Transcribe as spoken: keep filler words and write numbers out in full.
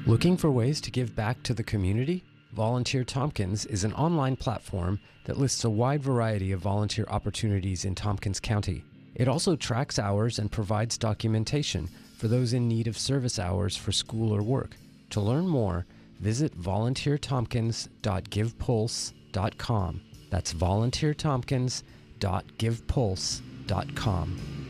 Looking for ways to give back to the community? Volunteer Tompkins is an online platform that lists a wide variety of volunteer opportunities in Tompkins County. It also tracks hours and provides documentation for those in need of service hours for school or work. To learn more, visit volunteer tompkins dot give pulse dot com. That's volunteer tompkins dot give pulse dot com.